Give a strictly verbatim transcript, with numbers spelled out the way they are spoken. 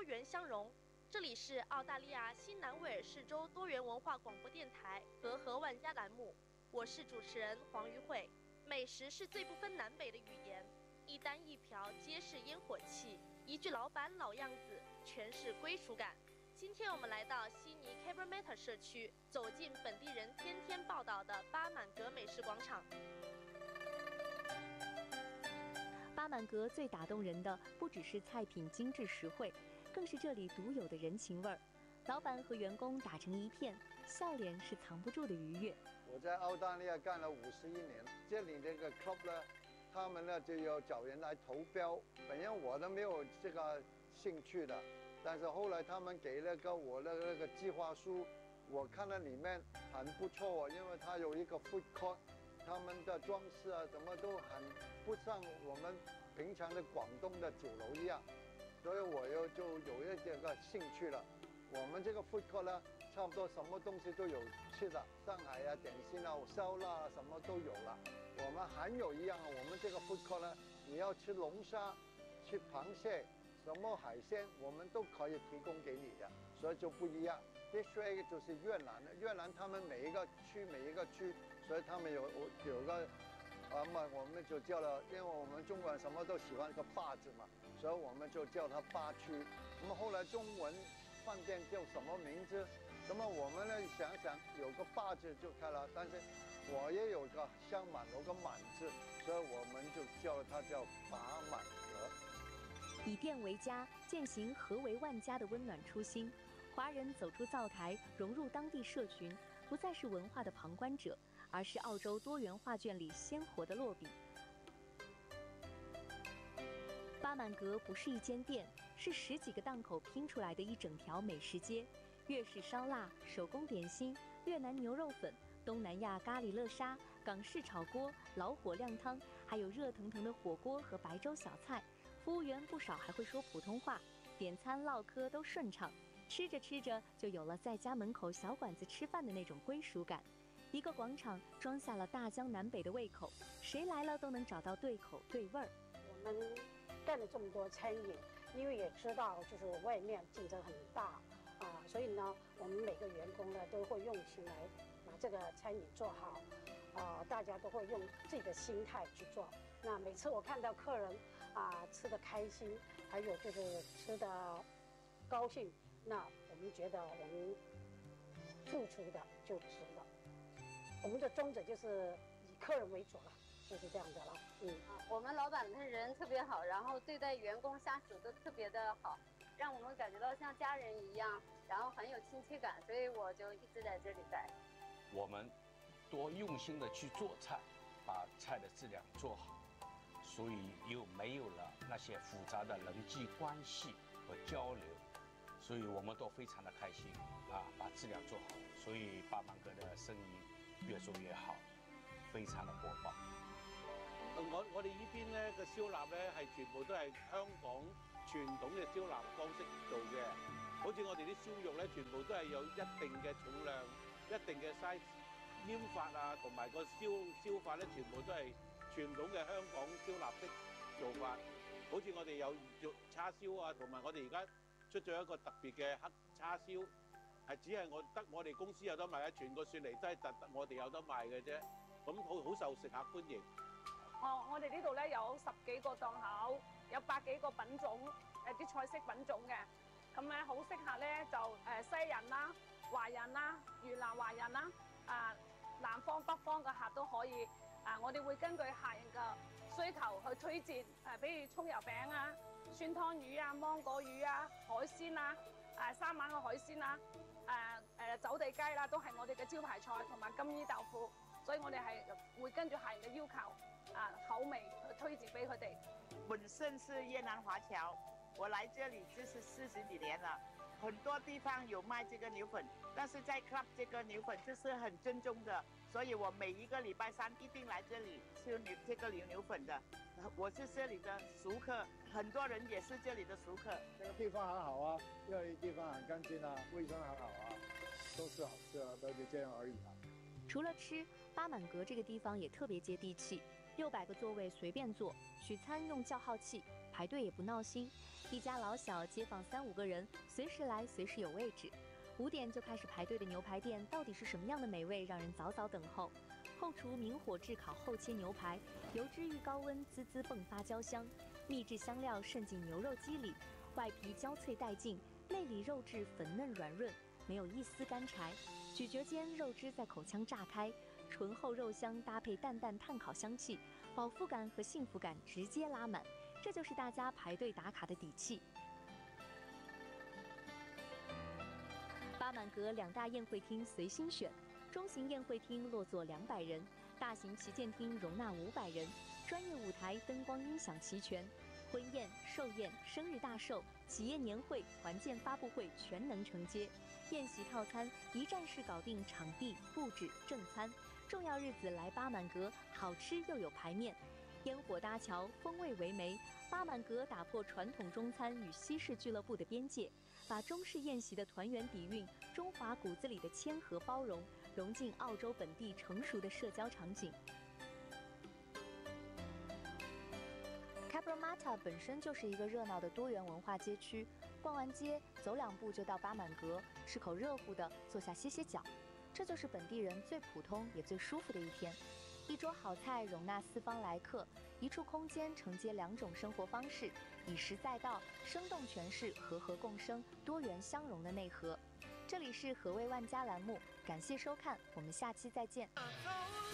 元相融。这里是澳大利亚新南威尔士州多元文化广播电台和和万家栏目，我是主持人黄瑜慧。美食是最不分南北的语言，一单一瓢皆是烟火气，一句老板老样子，全是归属感。今天我们来到悉尼 Cabramatta 社区，走进本地人天天报道的巴满格美食广场。 巴满格最打动人的不只是菜品精致实惠，更是这里独有的人情味儿。老板和员工打成一片，笑脸是藏不住的愉悦。 我在澳大利亚干了五十一年，这里这个 club 呢，他们呢就要找人来投标。本来我都没有这个兴趣的，但是后来他们给了个我的那个计划书，我看到里面很不错，因为它有一个 food court。他们的装饰啊，什么都很不像我们平常的广东的酒楼一样，所以我又就有一这个兴趣了。我们这个 food court 呢，差不多什么东西都有吃的，上海啊、点心啊、烧腊啊，什么都有了。我们还有一样啊，我们这个 food court 呢，你要吃龙虾、吃螃蟹、什么海鲜，我们都可以提供给你的，所以就不一样。第三个就是越南的，越南他们每一个区每一个区。所以他们有有个，啊嘛，我们就叫了，因为我们中国人什么都喜欢个坝字嘛，所以我们就叫它坝区。那么后来中文饭店叫什么名字？那么我们呢想想有个坝字就开了，但是我也有个相满有个满字，所以我们就叫它叫巴满格。 以店为家，践行和为万家的温暖初心。华人走出灶台，融入当地社群，不再是文化的旁观者，而是澳洲多元画卷里鲜活的落笔。巴满格不是一间店，是十几个档口拼出来的一整条美食街。粤式烧腊、手工点心、越南牛肉粉、东南亚咖喱乐沙、港式炒锅、老火靓汤，还有热腾腾的火锅和白粥小菜。服务员不少还会说普通话，点餐唠嗑都顺畅。吃着吃着，就有了在家门口小馆子吃饭的那种归属感。一个广场装下了大江南北的胃口，谁来了都能找到对口对味儿。 我们干了这么多餐饮，因为也知道就是外面竞争很大啊，所以呢，我们每个员工呢都会用心来把这个餐饮做好，啊，大家都会用自己的心态去做。那每次我看到客人啊吃得开心，还有就是吃得高兴，那我们觉得我们付出的就值了。我们的宗旨就是以客人为主了，就是这样的了。嗯， 我们老板的人特别好，然后对待员工下属都特别的好，让我们感觉到像家人一样，然后很有亲切感，所以我就一直在这里待。 我们多用心的去做菜，把菜的质量做好，所以又没有了那些复杂的人际关系和交流，所以我们都非常的开心啊，把质量做好，所以巴满格的生意越做越好，非常的火爆。 我我哋呢邊咧嘅燒臘咧係全部都係香港傳統嘅燒臘方式做嘅，好似我哋啲燒肉咧，全部都係有一定嘅重量、一定嘅 size， 醃法啊，同埋個燒燒法咧，全部都係傳統嘅香港燒臘式做法。好似我哋有肉叉燒啊，同埋我哋而家出咗一個特別嘅黑叉燒。係只係我得我哋公司有得賣，全個雪梨都係特得我哋有得賣嘅啫。咁好好受食客歡迎。 哦，我哋呢度咧有十幾個檔口，有百幾個品種，誒啲菜式品種嘅。咁咧好適合咧就誒西人啦、華人啦、越南華人啦，啊南方北方嘅客都可以。啊，我哋會根據客人嘅需求去推薦，誒比如葱油餅啊、酸湯魚啊、芒果魚啊、海鮮啊、誒三晚嘅海鮮啊。誒誒走地雞啦，都係我哋嘅招牌菜，同埋金衣豆腐，所以我哋係會跟住客人嘅要求啊口味去推薦俾佢哋。 本身是越南華僑，我來這裡就是四十幾年了，很多地方有賣這個牛粉，但是在 club 這個牛粉就是很正宗的，所以我每一個禮拜三一定來這裡吃牛這個牛牛粉的。我是這裡的熟客，很多人也是這裡的熟客。 這個地方很好啊，因為地方很乾淨啊，衛生很好啊，都是好吃啊，都是這樣而已啊。 除了吃，巴滿格這個地方也特別接地氣，六百個座位隨便坐，取餐用叫號器， 排队也不闹心，一家老小、街坊三五个人，随时来，随时有位置。五点就开始排队的牛排店，到底是什么样的美味，让人早早等候？后厨明火炙烤后切牛排，油脂遇高温滋滋迸发焦香，秘制香料渗进牛肉肌里，外皮焦脆带劲，内里肉质粉嫩软润，没有一丝干柴。咀嚼间，肉汁在口腔炸开，醇厚肉香搭配淡淡炭烤香气，饱腹感和幸福感直接拉满，这就是大家排队打卡的底气。八满阁两大宴会厅随心选，中型宴会厅落座两百人，大型旗舰厅容纳五百人，专业舞台、灯光、音响齐全，婚宴、寿宴、生日大寿、企业年会、团建发布会全能承接。宴席套餐一站式搞定场地、布置、正餐，重要日子来八满阁，好吃又有排面。烟火搭桥，风味为媒，八满阁打破传统中餐与西式俱乐部的边界，把中式宴席的团圆底蕴、中华骨子里的谦和包容，融进澳洲本地成熟的社交场景。Cabramatta 本身就是一个热闹的多元文化街区，逛完街走两步就到八满阁，吃口热乎的，坐下歇歇脚，这就是本地人最普通也最舒服的一天。一桌好菜容纳四方来客，一处空间承接两种生活方式，以实在道，生动诠释和和共生、多元相融的内核。这里是和味万家栏目，感谢收看，我们下期再见。